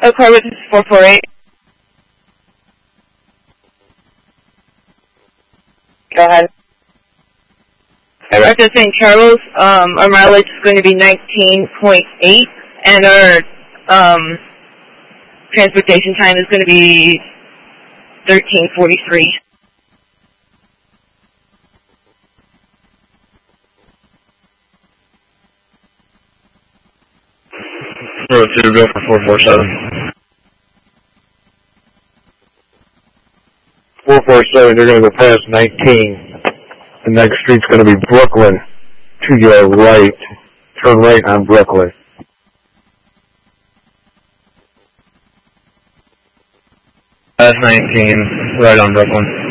Corvus 448. Go ahead. After St. Charles, our mileage is going to be 19.8, and our transportation time is going to be 13:43. Road 2, go for 447. 447, you're going to go past 19. The next street's going to be Brooklyn. To your right. Turn right on Brooklyn. Past 19, right on Brooklyn.